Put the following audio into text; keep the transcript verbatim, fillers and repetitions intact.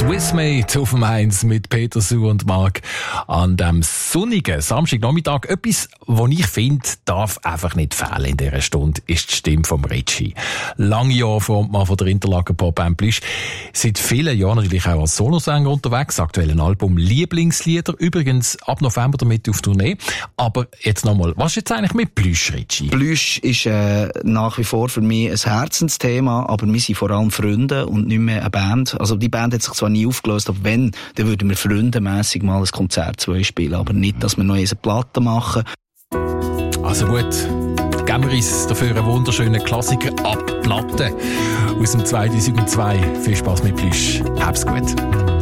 Swissmade auf dem eins mit Peter, Sue und Marc an dem sonnigen Samstagnachmittag. Etwas, was ich finde, darf einfach nicht fehlen in dieser Stunde, ist die Stimme von Ritchie. Lange Jahre Frontmann von der Interlaken Popband Plüsch. Seit vielen Jahren natürlich auch als Solosänger unterwegs. Aktuell ein Album Lieblingslieder. Übrigens ab November damit auf Tournee. Aber jetzt nochmal, was ist jetzt eigentlich mit Plüsch, Ritchie? Plüsch ist äh, nach wie vor für mich ein Herzensthema, aber wir sind vor allem Freunde und nicht mehr eine Band. Also die Band hat sich zwar nie aufgelöst, aber wenn, dann würden wir freundemässig mal ein Konzert zwei spielen, aber nicht, dass wir noch eine Platte machen. Also gut, geben wir uns dafür einen wunderschönen Klassiker ab Platte aus dem zweitausendzwei. Viel Spass mit Plüsch. Hab's gut.